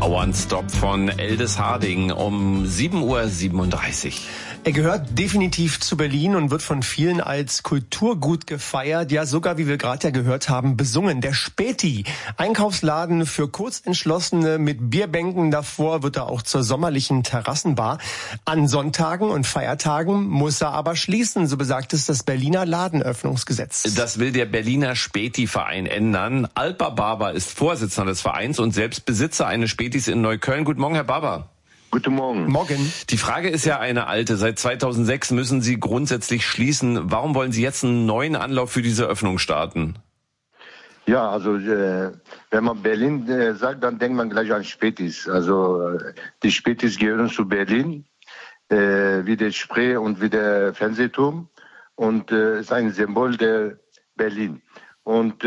One Stop von Eldis Harding um 7:37 Uhr. Er gehört definitiv zu Berlin und wird von vielen als Kulturgut gefeiert, ja sogar, wie wir gerade ja gehört haben, besungen. Der Späti, Einkaufsladen für Kurzentschlossene mit Bierbänken davor, wird er auch zur sommerlichen Terrassenbar. An Sonntagen und Feiertagen muss er aber schließen, so besagt es das Berliner Ladenöffnungsgesetz. Das will der Berliner Späti-Verein ändern. Alpa Barber ist Vorsitzender des Vereins und selbst Besitzer eines Spätis in Neukölln. Guten Morgen, Herr Barber. Guten Morgen. Morgen. Die Frage ist ja eine alte. Seit 2006 müssen Sie grundsätzlich schließen. Warum wollen Sie jetzt einen neuen Anlauf für diese Öffnung starten? Ja, also wenn man Berlin sagt, dann denkt man gleich an Spätis. Also die Spätis gehören zu Berlin, wie der Spree und wie der Fernsehturm. Und ist ein Symbol der Berlin. Und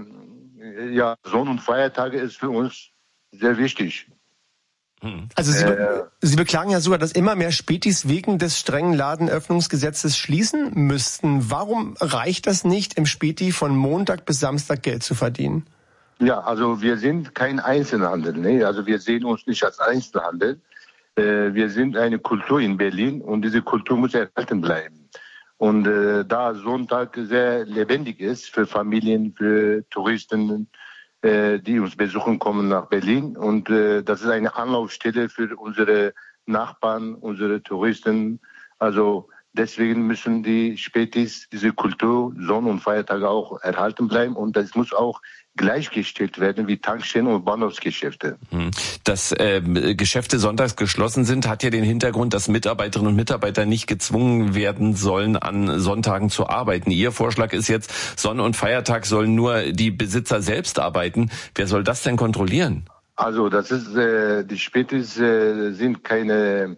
ja, Sonn- und Feiertage ist für uns sehr wichtig. Also Sie beklagen ja sogar, dass immer mehr Spätis wegen des strengen Ladenöffnungsgesetzes schließen müssten. Warum reicht das nicht, im Späti von Montag bis Samstag Geld zu verdienen? Ja, also wir sind kein Einzelhandel. Ne? Also wir sehen uns nicht als Einzelhandel. Wir sind eine Kultur in Berlin und diese Kultur muss erhalten bleiben. Und da Sonntag sehr lebendig ist für Familien, für Touristen, die uns besuchen kommen nach Berlin. Und das ist eine Anlaufstelle für unsere Nachbarn, unsere Touristen. Also deswegen müssen die Spätis, diese Kultur, Sonn- und Feiertage auch erhalten bleiben. Und das muss auch gleichgestellt werden wie Tankstellen und Bahnhofsgeschäfte. Dass Geschäfte sonntags geschlossen sind, hat ja den Hintergrund, dass Mitarbeiterinnen und Mitarbeiter nicht gezwungen werden sollen, an Sonntagen zu arbeiten. Ihr Vorschlag ist jetzt, Sonn- und Feiertag sollen nur die Besitzer selbst arbeiten. Wer soll das denn kontrollieren? Also das ist, die Spätis sind keine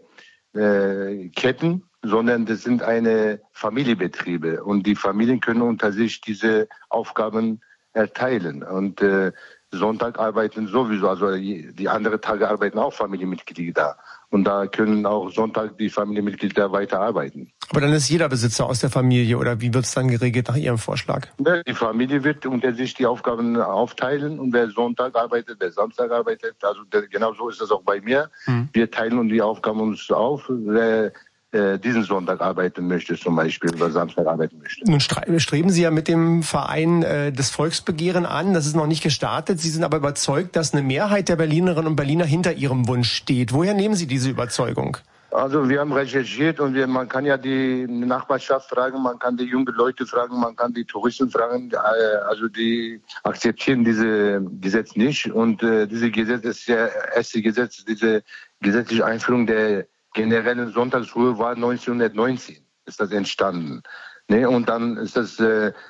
Ketten, sondern das sind eine Familienbetriebe. Und die Familien können unter sich diese Aufgaben erteilen. Und Sonntag arbeiten sowieso, also die anderen Tage arbeiten auch Familienmitglieder. Und da können auch Sonntag die Familienmitglieder weiterarbeiten. Aber dann ist jeder Besitzer aus der Familie, oder wie wird es dann geregelt nach Ihrem Vorschlag? Die Familie wird unter sich die Aufgaben aufteilen und wer Sonntag arbeitet, wer Samstag arbeitet, also genau so ist das auch bei mir. Wir teilen uns die Aufgaben uns auf, wer diesen Sonntag arbeiten möchte zum Beispiel oder Samstag arbeiten möchte. Nun streben Sie ja mit dem Verein das Volksbegehren an. Das ist noch nicht gestartet. Sie sind aber überzeugt, dass eine Mehrheit der Berlinerinnen und Berliner hinter Ihrem Wunsch steht. Woher nehmen Sie diese Überzeugung? Also wir haben recherchiert und man kann ja die Nachbarschaft fragen, man kann die jungen Leute fragen, man kann die Touristen fragen. Also die akzeptieren diese Gesetz nicht. Und dieses Gesetz ist ja erste Gesetz, diese gesetzliche Einführung der generellen Sonntagsruhe war 1919, ist das entstanden. Ne? Und dann ist das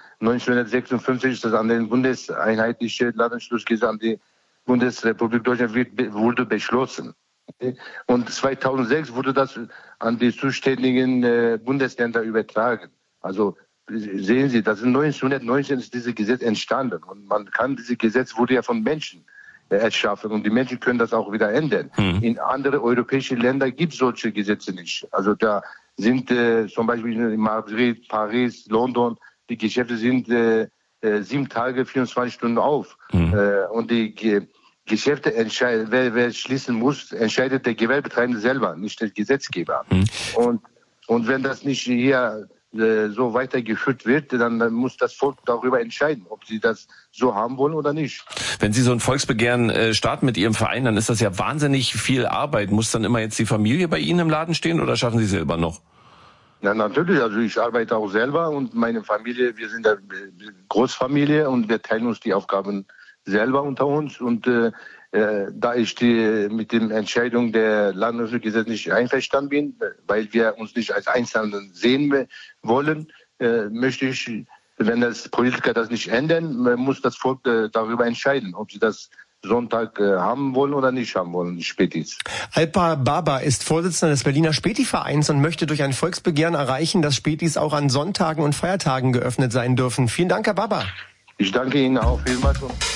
1956 ist das an den bundeseinheitliche Ladenschlussgesetz an die Bundesrepublik Deutschland wurde beschlossen. Und 2006 wurde das an die zuständigen Bundesländer übertragen. Also sehen Sie, das ist 1919 ist dieses Gesetz entstanden. Und man kann, dieses Gesetz wurde ja von Menschen erschaffen und die Menschen können das auch wieder ändern. In andere europäische Länder gibt es solche Gesetze nicht. Also da sind zum Beispiel in Madrid, Paris, London, die Geschäfte sind 7 Tage, 24 Stunden auf. Und die Geschäfte entscheiden, wer schließen muss, entscheidet der Gewerbetreibende selber, nicht der Gesetzgeber. Und wenn das nicht hier so weitergeführt wird, dann muss das Volk darüber entscheiden, ob sie das so haben wollen oder nicht. Wenn Sie so ein Volksbegehren starten mit Ihrem Verein, dann ist das ja wahnsinnig viel Arbeit. Muss dann immer jetzt die Familie bei Ihnen im Laden stehen oder schaffen Sie selber noch? Ja, natürlich. Also ich arbeite auch selber und meine Familie, wir sind eine Großfamilie und wir teilen uns die Aufgaben selber unter uns. Und da ich mit der Entscheidung der Landesgesetz nicht einverstanden bin, weil wir uns nicht als Einzelnen sehen wollen, möchte ich, wenn das Politiker das nicht ändern, muss das Volk darüber entscheiden, ob sie das Sonntag haben wollen oder nicht haben wollen, Spätis. Alpa Barber ist Vorsitzender des Berliner Späti-Vereins und möchte durch ein Volksbegehren erreichen, dass Spätis auch an Sonntagen und Feiertagen geöffnet sein dürfen. Vielen Dank, Herr Barber. Ich danke Ihnen auch vielmals.